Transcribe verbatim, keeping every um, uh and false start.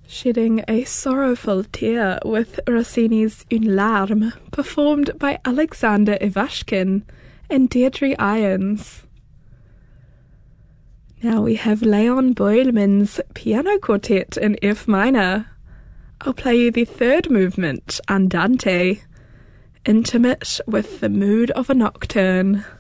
shedding a sorrowful tear with Rossini's Une Larme, performed by Alexander Ivashkin and Deirdre Irons. Now we have Leon Boyleman's Piano Quartet in F minor. I'll play you the third movement, Andante, intimate with the mood of a nocturne.